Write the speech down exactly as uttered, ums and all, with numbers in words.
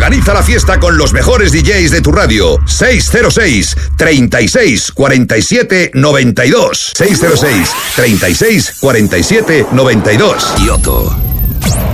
Organiza la fiesta con los mejores D Js de tu radio. seis cero seis, treinta y seis, cuarenta y siete, noventa y dos. seis cero seis, treinta y seis, cuarenta y siete, noventa y dos. Kioto.